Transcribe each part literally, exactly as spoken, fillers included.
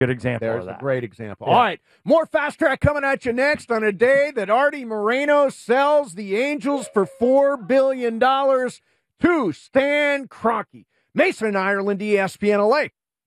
Good example There's of that. a great example. Yeah. All right, more Fast Track coming at you next on a day that Artie Moreno sells the Angels for four billion dollars to Stan Kroenke. Mason in Ireland, E S P N L A.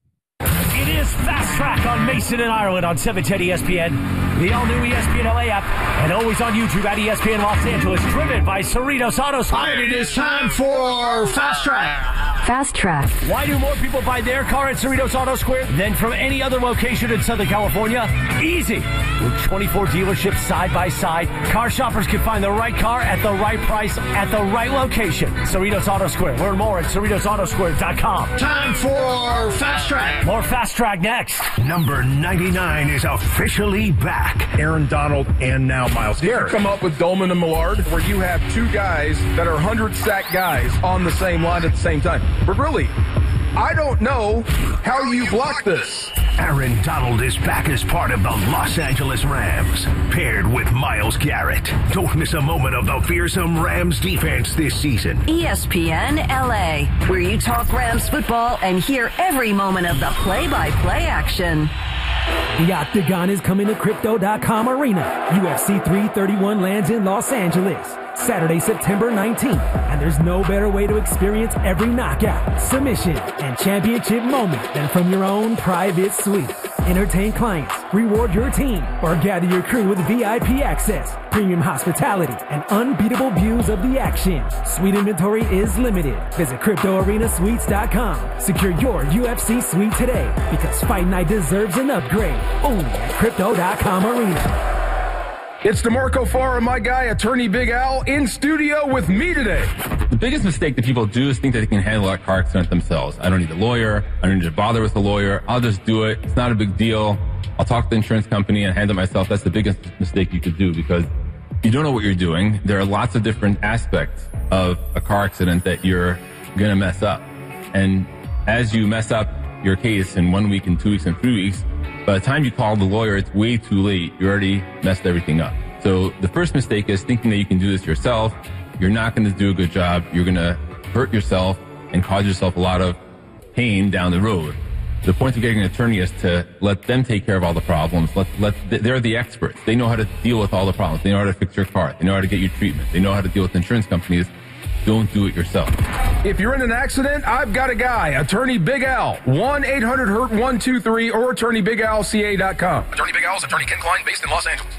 It is Fast Track on Mason and Ireland on seven ten E S P N, the all-new E S P N L A app, and always on YouTube at E S P N Los Angeles, driven by Cerritos Auto Square. All right, it is time for Fast Track. Fast Track. Why do more people buy their car at Cerritos Auto Square than from any other location in Southern California? Easy. With twenty-four dealerships side by side, car shoppers can find the right car at the right price at the right location. Cerritos Auto Square. Learn more at Cerritos Auto Square dot com. Time for Fast Track. More Fast Track next. Number ninety-nine is officially back. Aaron Donald and now Myles Garrett. Come up with Dolman and Millard, where you have two guys that are hundred-sack guys on the same line at the same time. But really, I don't know how you block this. Aaron Donald is back as part of the Los Angeles Rams, paired with Myles Garrett. Don't miss a moment of the fearsome Rams defense this season. E S P N L A, where you talk Rams football and hear every moment of the play-by-play action. The Octagon is coming to Crypto dot com Arena. U F C three thirty-one lands in Los Angeles, Saturday, September nineteenth. And there's no better way to experience every knockout, submission, and championship moment than from your own private suite. Entertain clients, reward your team, or gather your crew with V I P access, premium hospitality, and unbeatable views of the action. Suite inventory is limited. Visit Crypto Arena Suites dot com. Secure your U F C suite today, because Fight Night deserves an upgrade. Only at Crypto dot com Arena. It's DeMarco Farr and my guy, Attorney Big Al, in studio with me today. The biggest mistake that people do is think that they can handle a car accident themselves. I don't need a lawyer. I don't need to bother with a lawyer. I'll just do it. It's not a big deal. I'll talk to the insurance company and handle it myself. That's the biggest mistake you could do, because you don't know what you're doing. There are lots of different aspects of a car accident that you're going to mess up. And as you mess up your case in one week and two weeks and three weeks, by the time you call the lawyer, it's way too late. You already messed everything up. So the first mistake is thinking that you can do this yourself. You're not going to do a good job. You're going to hurt yourself and cause yourself a lot of pain down the road. The point of getting an attorney is to let them take care of all the problems. Let, let, they're the experts. They know how to deal with all the problems. They know how to fix your car. They know how to get you treatment. They know how to deal with insurance companies. Don't do it yourself. If you're in an accident, I've got a guy, Attorney Big Al, one eight hundred hurt one two three or attorney big al c a dot com. Attorney Big Al is Attorney Ken Klein, based in Los Angeles.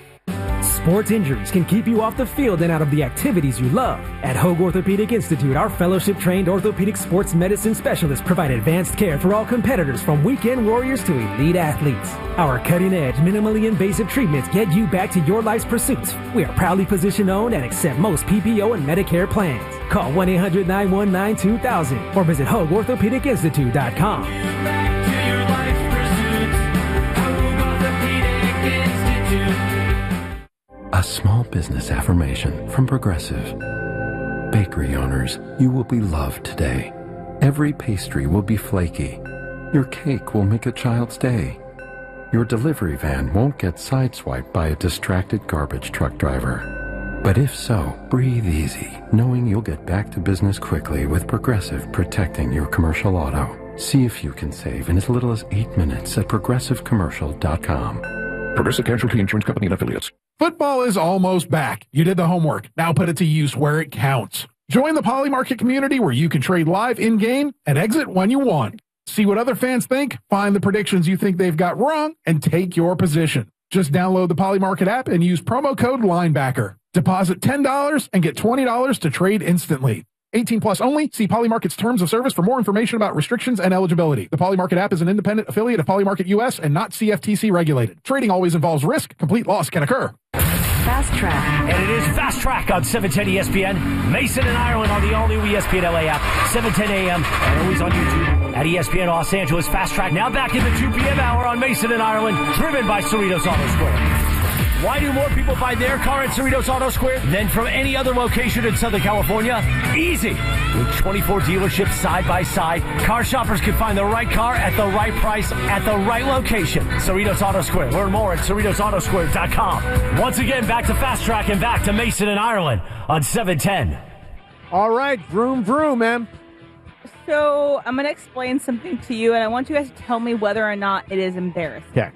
Sports injuries can keep you off the field and out of the activities you love. At Hoag Orthopedic Institute, our fellowship-trained orthopedic sports medicine specialists provide advanced care for all competitors, from weekend warriors to elite athletes. Our cutting-edge, minimally invasive treatments get you back to your life's pursuits. We are proudly physician-owned and accept most P P O and Medicare plans. Call one eight hundred nine one nine two thousand or visit Hoag Orthopedic Institute dot com. A small business affirmation from Progressive. Bakery owners, you will be loved today. Every pastry will be flaky. Your cake will make a child's day. Your delivery van won't get sideswiped by a distracted garbage truck driver. But if so, breathe easy, knowing you'll get back to business quickly with Progressive protecting your commercial auto. See if you can save in as little as eight minutes at progressive commercial dot com. Progressive Casualty Insurance Company and Affiliates. Football is almost back. You did the homework. Now put it to use where it counts. Join the Poly Market community where you can trade live in-game and exit when you want. See what other fans think, find the predictions you think they've got wrong, and take your position. Just download the Poly Market app and use promo code Linebacker. Deposit ten dollars and get twenty dollars to trade instantly. eighteen plus only. See Poly Market's terms of service for more information about restrictions and eligibility. The Poly Market app is an independent affiliate of Poly Market U S and not C F T C regulated. Trading always involves risk. Complete loss can occur. Fast Track. And it is Fast Track on seven ten E S P N. Mason and Ireland on the all-new E S P N L A app, seven ten a m, and always on YouTube at E S P N Los Angeles. Fast Track now back in the two p m hour on Mason and Ireland, driven by Cerritos Auto Square. Why do more people buy their car at Cerritos Auto Square than from any other location in Southern California? Easy. With twenty-four dealerships side by side, car shoppers can find the right car at the right price at the right location. Cerritos Auto Square. Learn more at Cerritos Auto Square dot com. Once again, back to Fast Track and back to Mason and Ireland on seven ten. All right, vroom, vroom, man. So I'm going to explain something to you, and I want you guys to tell me whether or not it is embarrassing. Okay.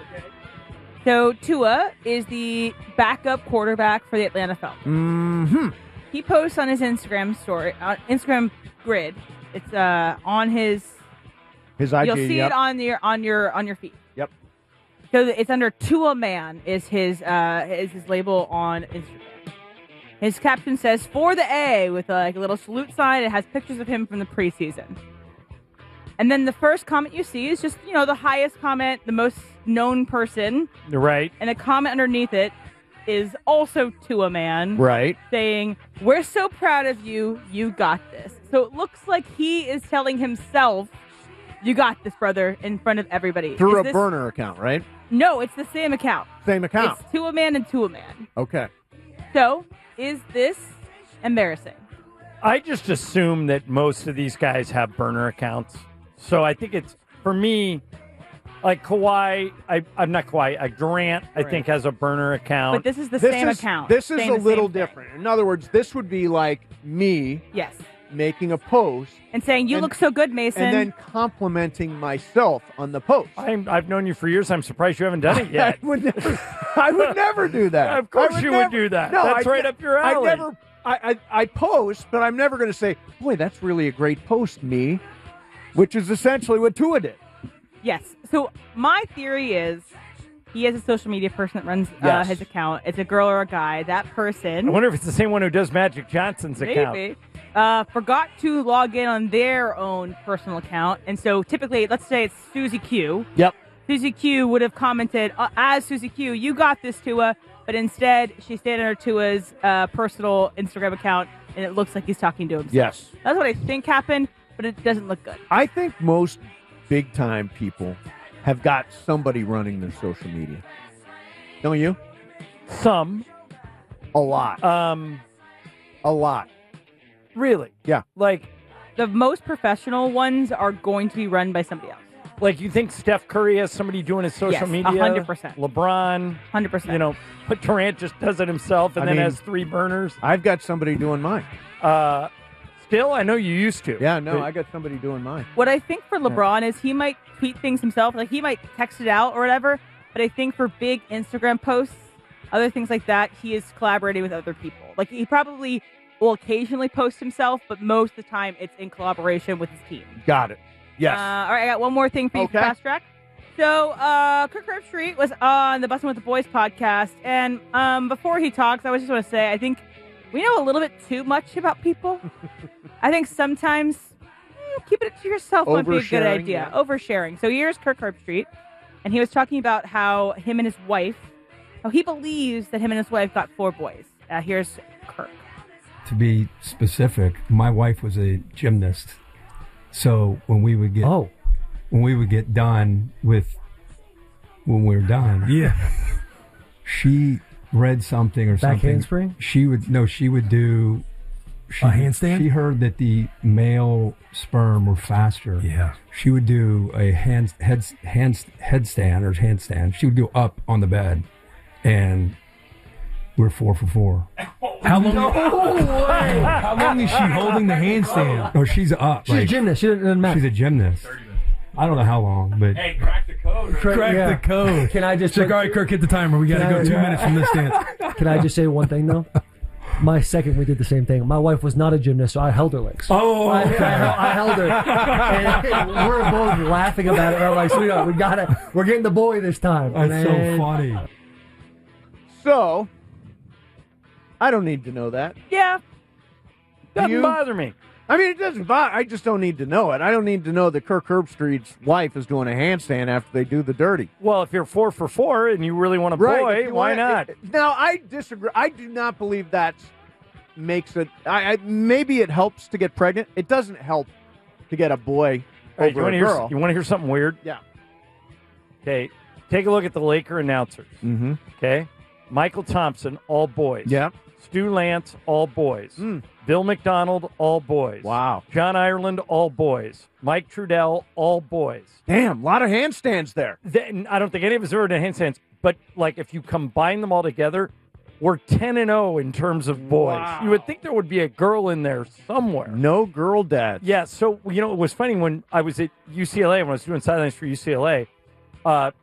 So Tua is the backup quarterback for the Atlanta Falcons. Mm-hmm. He posts on his Instagram story, on Instagram grid. It's uh on his. His I G. You'll see yep. it on your on your on your feed. Yep. So it's under Tua Man is his uh is his label on Instagram. His caption says "For the A" with a, like a little salute sign. It has pictures of him from the preseason. And then the first comment you see is just, you know, the highest comment, the most known person. Right. And a comment underneath it is also Tua Man. Right. Saying, "We're so proud of you. You got this." So it looks like he is telling himself, "You got this, brother," in front of everybody. Through Is a this... burner account, right? No, it's the same account. Same account. It's Tua Man and Tua Man. Okay. So, is this embarrassing? I just assume that most of these guys have burner accounts. So I think it's, for me, like Kawhi, I, I'm not Kawhi, uh, Durant, I think, has a burner account. But this is the This same is, account. This is saying a the little same thing. different. In other words, this would be like me Yes. making a post And saying, "You and- look so good, Mason." and then complimenting myself on the post. I'm, I've known you for years. I'm surprised you haven't done it yet. I would never, I would never do that. Of course I you never, would do that. No, That's I, right up your alley. I never. I, I, I post, but I'm never going to say, "Boy, that's really a great post, me," which is essentially what Tua did. Yes. So my theory is he has a social media person that runs uh, Yes. his account. It's a girl or a guy. That person, I wonder if it's the same one who does Magic Johnson's account. maybe, uh, forgot to log in on their own personal account. And so typically, let's say it's Susie Q. Yep. Susie Q would have commented, uh, as Susie Q, "You got this, Tua." But instead, she stayed under Tua's uh, personal Instagram account, and it looks like he's talking to himself. Yes. That's what I think happened, but it doesn't look good. I think most big-time people have got somebody running their social media. Don't you? Some. A lot. Um, a lot. Really? Yeah. Like, the most professional ones are going to be run by somebody else. Like, you think Steph Curry has somebody doing his social Yes, media? one hundred percent. LeBron? one hundred percent. You know, but Durant just does it himself and I then mean, has three burners. I've got somebody doing mine. Uh, still, I know you used to. Yeah, no, But- I got somebody doing mine. What I think for LeBron is he might tweet things himself, like he might text it out or whatever, but I think for big Instagram posts, other things like that, he is collaborating with other people. Like he probably will occasionally post himself, but most of the time it's in collaboration with his team. Got it. Yes. Uh, all right, I got one more thing for you for Okay. Fast Track. So, uh, Kirk Herbstreit was on the Bussin' with the Boys podcast, and um, before he talks, I was just want to say, I think we know a little bit too much about people. I think sometimes eh, keeping it to yourself might be a good Oversharing, idea. yeah. Oversharing. So here's Kirk Herbstreit, and he was talking about how him and his wife, how he believes that him and his wife got four boys. Uh, here's Kirk. To be specific, my wife was a gymnast. So when we would get oh. when we would get done with when we were done, yeah, she read something or Back something. handspring? She would no, she would do she, A handstand? She heard that the male sperm were faster. Yeah. She would do a hand head hand headstand or handstand. She would go up on the bed, and we're four for four. How long? No way. How long is she holding the handstand? No, she's up. She's a like- gymnast. She doesn't matter. She's a gymnast. I don't know how long, but Hey, crack the code. Crack, Crack yeah. the code. Can I just Check, all right, Kirk, hit the timer. We got to Can go I- two yeah. minutes from this stance. Can I just say one thing though? My second, we did the same thing. My wife was not a gymnast, so I held her legs. Oh, I, I, I held her, and we're both laughing about it. We're like, sweetheart, we got it. We're getting the boy this time. that's And so then- funny. So, I don't need to know that. Yeah. Doesn't you? bother me. I mean, it doesn't bother. I just don't need to know it. I don't need to know that Kirk Herbstreit's wife is doing a handstand after they do the dirty. Well, if you're four for four and you really want a Right, boy, if you why want- not? it- Now, I disagree. I do not believe that makes it. I, I maybe it helps to get pregnant. It doesn't help to get a boy All right, you over want a to hear? girl. You want to hear something weird? Yeah. Okay, take a look at the Laker announcers. Mm-hmm. Okay, Michael Thompson, all boys. Yeah. Stu Lance, all boys. Mm. Bill McDonald, all boys. Wow. John Ireland, all boys. Mike Trudell, all boys. Damn, a lot of handstands there. Then I don't think any of us are in handstands, but like if you combine them all together, we're ten and oh in terms of boys. Wow. You would think there would be a girl in there somewhere. No girl dads. Yeah, so, you know, it was funny when I was at U C L A, when I was doing sidelines for U C L A, uh,